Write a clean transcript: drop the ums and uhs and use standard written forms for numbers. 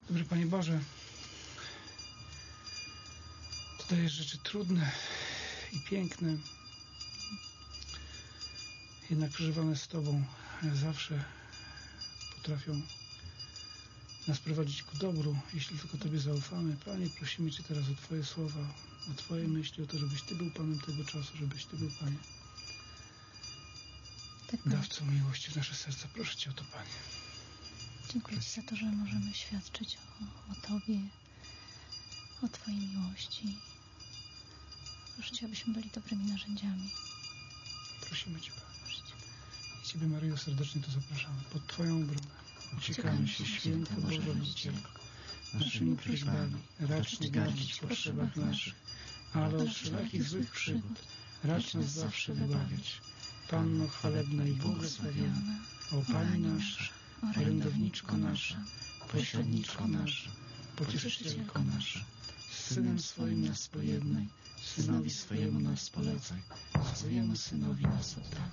Dobry Panie Boże, Ty dajesz rzeczy trudne i piękne, jednak przeżywane z Tobą zawsze potrafią nas prowadzić ku dobru, jeśli tylko Tobie zaufamy. Panie, prosimy Cię teraz o Twoje słowa, o Twoje myśli, o to, żebyś Ty był Panem tego czasu, żebyś Ty był, Panie, dawcą miłości w nasze serca. Proszę Cię o to, Panie. Dziękuję Ci za to, że możemy świadczyć o Tobie, o Twojej miłości. Proszę Cię, abyśmy byli dobrymi narzędziami. Prosimy Cię, Panie. I Ciebie, Maryjo, serdecznie tu zapraszamy. Pod Twoją obronę uciekamy się, święta Boża Rodzicielko, naszymi prośbami, racz nie gardzić w potrzebach naszych, ale od wszelakich złych przygód racz nas zawsze wybawiać. Panno chwalebna i błogosławiona, o Pani nasza, orędowniczko nasza, pośredniczko nasza, pocieszycielko nasza, z Synem swoim nas pojednaj, Synowi swojemu nas polecaj, swojemu Synowi nas oddawaj.